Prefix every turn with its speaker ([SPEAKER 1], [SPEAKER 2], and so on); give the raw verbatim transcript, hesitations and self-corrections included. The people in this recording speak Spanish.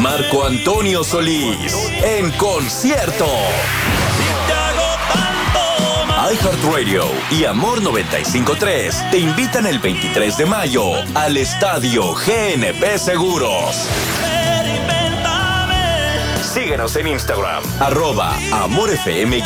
[SPEAKER 1] Marco Antonio Solís en concierto. iHeartRadio y Amor noventa y cinco punto tres te invitan el veintitrés de mayo al Estadio G N P Seguros. Síguenos en Instagram, arroba amorfm-radio